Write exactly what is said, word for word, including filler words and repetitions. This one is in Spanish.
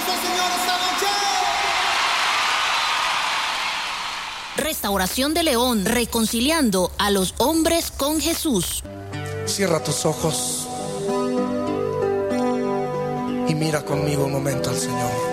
Señor, esta noche. Restauración de León, reconciliando a los hombres con Jesús. Cierra tus ojos y mira conmigo un momento al Señor.